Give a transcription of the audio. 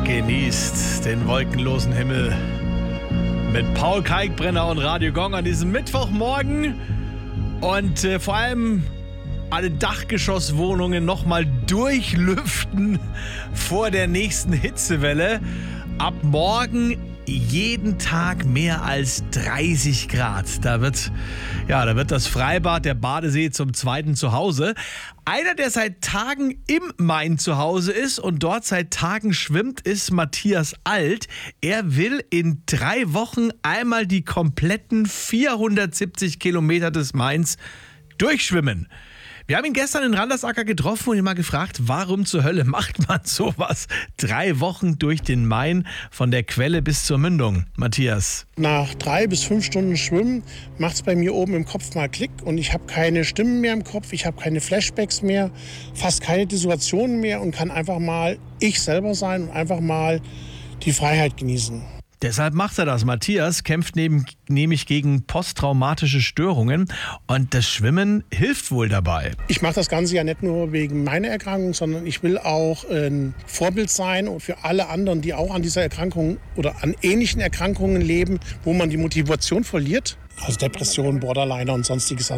Genießt den wolkenlosen Himmel mit Paul Kalkbrenner und Radio Gong an diesem Mittwochmorgen. Und vor allem alle Dachgeschosswohnungen nochmal durchlüften vor der nächsten Hitzewelle. Ab morgen jeden Tag mehr als 30 Grad. Da wird das Freibad, der Badesee zum zweiten Zuhause. Einer, der seit Tagen im Main zu Hause ist und dort seit Tagen schwimmt, ist Matthias Alt. Er will in 3 Wochen einmal die kompletten 470 Kilometer des Mains durchschwimmen. Wir haben ihn gestern in Randersacker getroffen und ihn mal gefragt, warum zur Hölle macht man sowas? 3 Wochen durch den Main von der Quelle bis zur Mündung. Matthias. Nach 3 bis 5 Stunden Schwimmen macht es bei mir oben im Kopf mal Klick und ich habe keine Stimmen mehr im Kopf, ich habe keine Flashbacks mehr, fast keine Dissoziationen mehr und kann einfach mal ich selber sein und einfach mal die Freiheit genießen. Deshalb macht er das. Matthias kämpft nämlich gegen posttraumatische Störungen und das Schwimmen hilft wohl dabei. Ich mache das Ganze ja nicht nur wegen meiner Erkrankung, sondern ich will auch ein Vorbild sein und für alle anderen, die auch an dieser Erkrankung oder an ähnlichen Erkrankungen leben, wo man die Motivation verliert, also Depression, Borderliner und sonstiges.